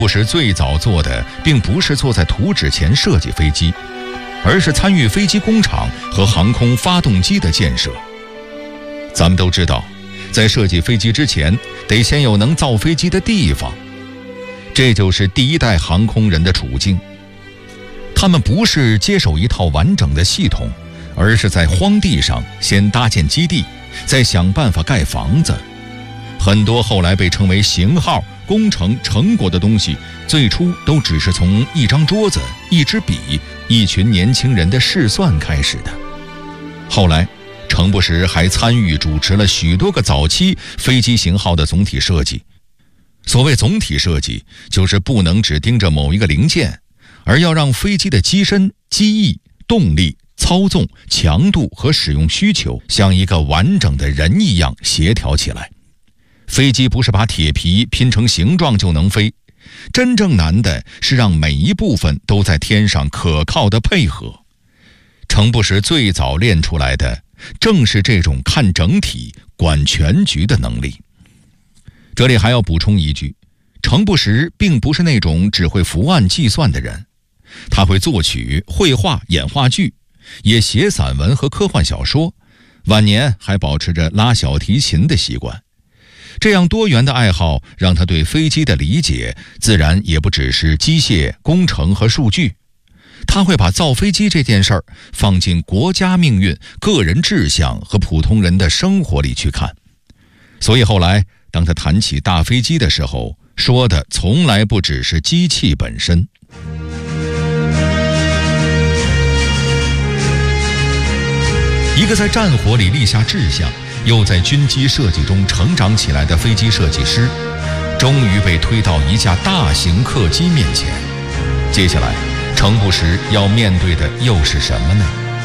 不是最早做的，并不是坐在图纸前设计飞机，而是参与飞机工厂和航空发动机的建设。咱们都知道，在设计飞机之前，得先有能造飞机的地方。这就是第一代航空人的处境。他们不是接手一套完整的系统，而是在荒地上先搭建基地，再想办法盖房子。很多后来被称为型号、工程成果的东西，最初都只是从一张桌子、一支笔、一群年轻人的试算开始的。后来程不时还参与主持了许多个早期飞机型号的总体设计。所谓总体设计，就是不能只盯着某一个零件，而要让飞机的机身、机翼、动力、操纵、强度和使用需求像一个完整的人一样协调起来。飞机不是把铁皮拼成形状就能飞，真正难的是让每一部分都在天上可靠的配合。程不时最早练出来的，正是这种看整体、管全局的能力。这里还要补充一句，程不时并不是那种只会伏案计算的人，他会作曲、绘画、演话剧，也写散文和科幻小说，晚年还保持着拉小提琴的习惯。这样多元的爱好让他对飞机的理解自然也不只是机械、工程和数据，他会把造飞机这件事儿放进国家命运、个人志向和普通人的生活里去看。所以后来当他谈起大飞机的时候，说的从来不只是机器本身。一个在战火里立下志向，又在军机设计中成长起来的飞机设计师，终于被推到一架大型客机面前。接下来程不时要面对的又是什么呢？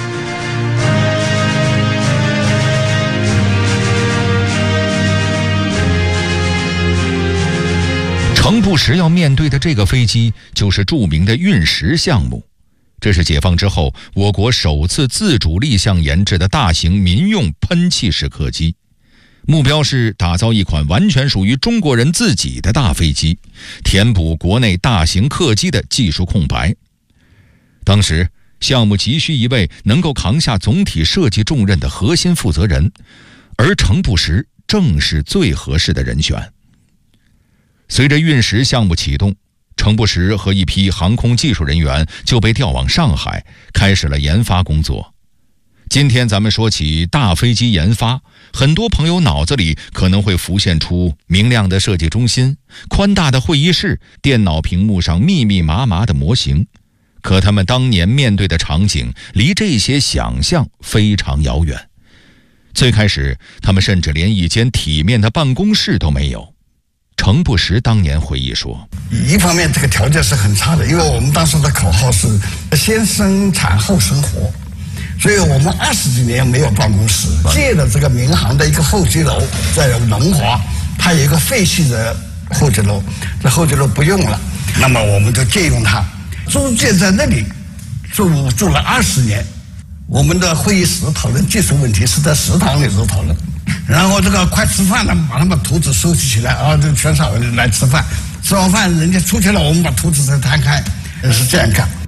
程不时要面对的这个飞机就是著名的运10项目。这是解放之后我国首次自主立项研制的大型民用喷气式客机，目标是打造一款完全属于中国人自己的大飞机，填补国内大型客机的技术空白。当时项目急需一位能够扛下总体设计重任的核心负责人，而程不时正是最合适的人选。随着运10项目启动，程不时和一批航空技术人员就被调往上海，开始了研发工作。今天咱们说起大飞机研发，很多朋友脑子里可能会浮现出明亮的设计中心、宽大的会议室、电脑屏幕上密密麻麻的模型。可他们当年面对的场景离这些想象非常遥远。最开始他们甚至连一间体面的办公室都没有。程不时当年回忆说， 一方面这个条件是很差的，因为我们当时的口号是先生产后生活，所以我们20几年没有办公室。借了这个民航的一个候机楼在龙华，它有一个废弃的候机楼，这候机楼不用了，那么我们就借用它，租借在那里住了20年。我们的会议室讨论技术问题是在食堂里头讨论，然后这个快吃饭了，把他们图纸收集起来啊，就全场人来吃饭，吃完饭人家出去了，我们把图纸再摊开，是这样干。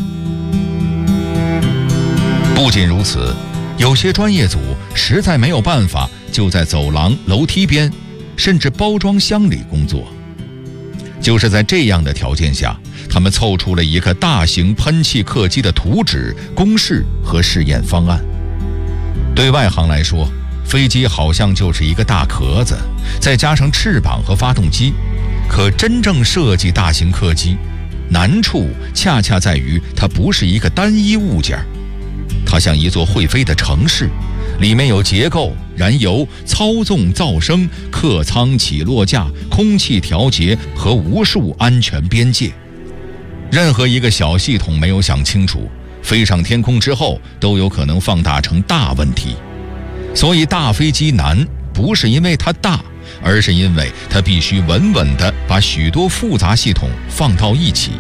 不仅如此，有些专业组实在没有办法，就在走廊、楼梯边，甚至包装箱里工作。就是在这样的条件下，他们凑出了一个大型喷气客机的图纸、公式和试验方案。对外行来说，飞机好像就是一个大壳子，再加上翅膀和发动机。可真正设计大型客机，难处恰恰在于它不是一个单一物件，它像一座会飞的城市，里面有结构、燃油、操纵、噪声、客舱起落架、空气调节和无数安全边界。任何一个小系统没有想清楚，飞上天空之后都有可能放大成大问题。所以大飞机难，不是因为它大，而是因为它必须稳稳地把许多复杂系统放到一起。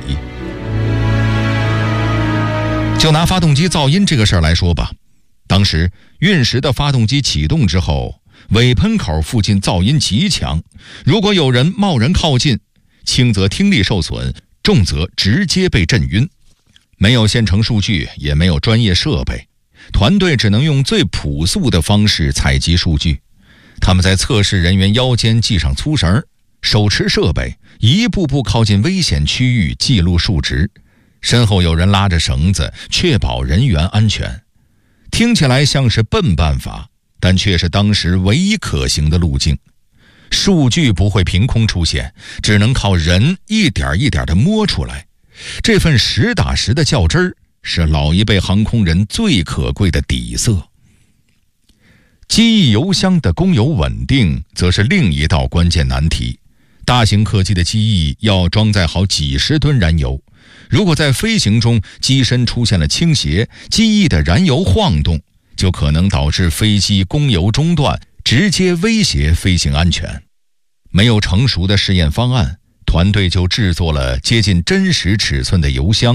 就拿发动机噪音这个事儿来说吧，当时运10的发动机启动之后，尾喷口附近噪音极强，如果有人贸然靠近， 轻则听力受损，重则直接被震晕。没有现成数据，也没有专业设备，团队只能用最朴素的方式采集数据。他们在测试人员腰间系上粗绳，手持设备，一步步靠近危险区域，记录数值。身后有人拉着绳子，确保人员安全。听起来像是笨办法，但却是当时唯一可行的路径。数据不会凭空出现，只能靠人一点一点地摸出来。这份实打实的较真儿，是老一辈航空人最可贵的底色。机翼油箱的供油稳定，则是另一道关键难题。大型客机的机翼要装载好几十吨燃油，如果在飞行中机身出现了倾斜，机翼的燃油晃动，就可能导致飞机供油中断，直接威胁飞行安全。没有成熟的试验方案，团队就制作了接近真实尺寸的油箱，